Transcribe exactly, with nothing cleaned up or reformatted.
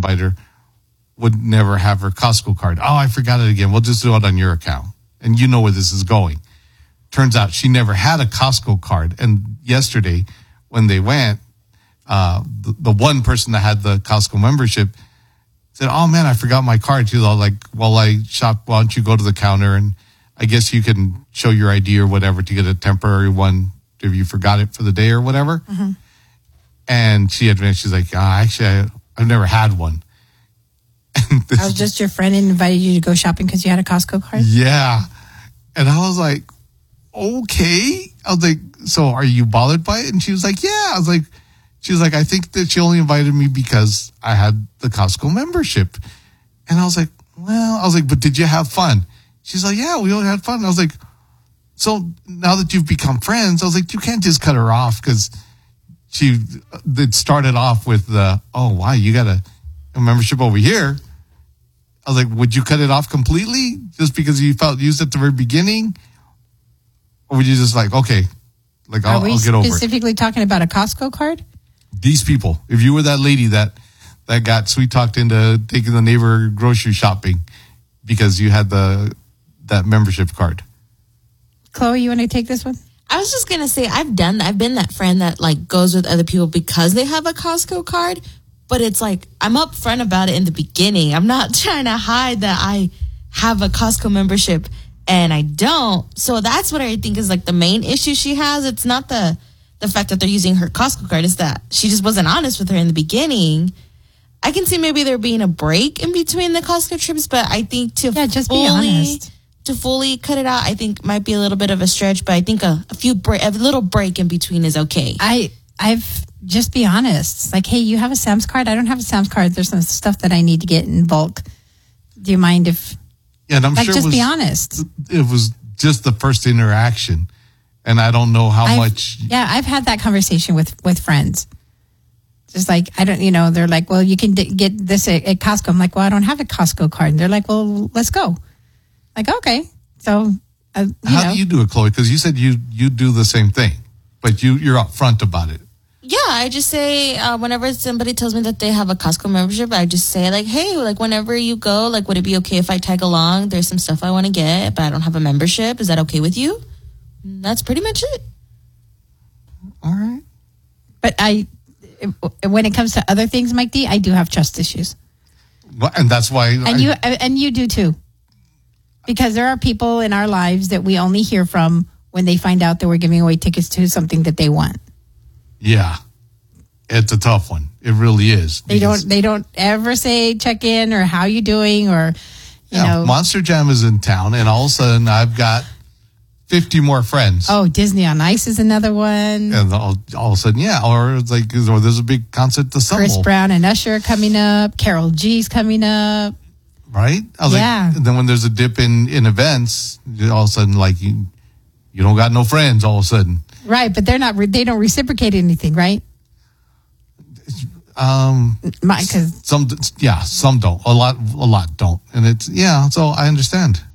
invite her, would never have her Costco card. Oh, I forgot it again. We'll just do it on your account. And you know where this is going. Turns out she never had a Costco card. And yesterday, when they went, uh, the, the one person that had the Costco membership said, oh, man, I forgot my card. She's all like, well, I shop. Why don't you go to the counter and I guess you can show your I D or whatever to get a temporary one if you forgot it for the day or whatever. Mm-hmm. And she admitted, she's like, oh, actually, I, I've never had one. I was just your friend and invited you to go shopping because you had a Costco card? Yeah. And I was like, okay. I was like, so are you bothered by it? And she was like, yeah. I was like, she was like, I think that she only invited me because I had the Costco membership. And I was like, well, I was like, but did you have fun? She's like, yeah, we all had fun. I was like, so now that you've become friends, I was like, you can't just cut her off because she it started off with the, oh, wow, you got a, a membership over here. I was like, would you cut it off completely just because you felt used at the very beginning? Or would you just like, okay, like I'll, Are we I'll get over it? Specifically talking about a Costco card? These people, if you were that lady that, that got sweet talked into taking the neighbor grocery shopping because you had the that membership card. Chloe, you want to take this one? I was just going to say, I've done, I've been that friend that like goes with other people because they have a Costco card. But it's like, I'm upfront about it in the beginning. I'm not trying to hide that I have a Costco membership and I don't. So that's what I think is like the main issue she has. It's not the the fact that they're using her Costco card. It's that she just wasn't honest with her in the beginning. I can see maybe there being a break in between the Costco trips, but I think to yeah, just fully, be honest. to fully cut it out, I think might be a little bit of a stretch. But I think a, a few break, a little break in between is okay. I I've just be honest. Like, hey, you have a Sam's card? I don't have a Sam's card. There's some stuff that I need to get in bulk. Do you mind if? Yeah, and I'm like, sure just it was, be honest. It was just the first interaction, and I don't know how I've, much. Yeah, I've had that conversation with with friends. Just like I don't, you know, they're like, well, you can d- get this at, at Costco. I'm like, well, I don't have a Costco card. And they're like, well, let's go. Like, okay, so uh, you how know. do you do it, Chloe? Because you said you you do the same thing, but you you're upfront about it. Yeah, I just say, uh, whenever somebody tells me that they have a Costco membership, I just say, like, hey, like, whenever you go, like, would it be okay if I tag along? There's some stuff I want to get, but I don't have a membership. Is that okay with you? And that's pretty much it. All right. But I, when it comes to other things, Mike D, I do have trust issues. Well, and that's why. And I, you and you do too. Because there are people in our lives that we only hear from when they find out that we're giving away tickets to something that they want. Yeah, it's a tough one. It really is. They don't. They don't ever say check in or how you doing or you yeah, know. Monster Jam is in town, and all of a sudden I've got fifty more friends. Oh, Disney on Ice is another one. And all, all of a sudden, yeah, or it's like, or there's a big concert this summer. Chris Brown and Usher are coming up. Carol G's coming up. Right? I was yeah. Like, and then when there's a dip in, in events, all of a sudden, like you, you don't got no friends. All of a sudden. Right, but they're not. They don't reciprocate anything, right? Um, My, cause some, yeah, some don't. A lot, a lot don't, and it's yeah. So I understand.